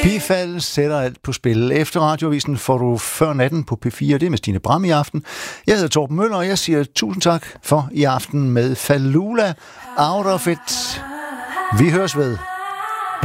Bifald sætter alt på spil. Efter radioavisen får du Før natten på P4. Det er med Stine Bram i aften. Jeg hedder Torben Møller, og jeg siger tusind tak for i aften med Fallulah, Out of It. Vi høres ved.